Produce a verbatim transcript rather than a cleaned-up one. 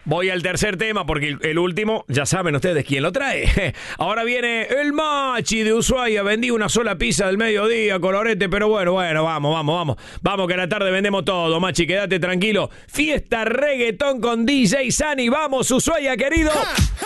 Voy al tercer tema porque el, el último, ya saben ustedes quién lo trae. Ahora viene el Machi de Ushuaia. Vendí una sola pizza del mediodía, colorete, pero bueno, bueno, vamos, vamos, vamos. Vamos que a la tarde vendemos todo, Machi, quédate tranquilo. Fiesta reggaetón con D J Sani. Vamos, Ushuaia, querido.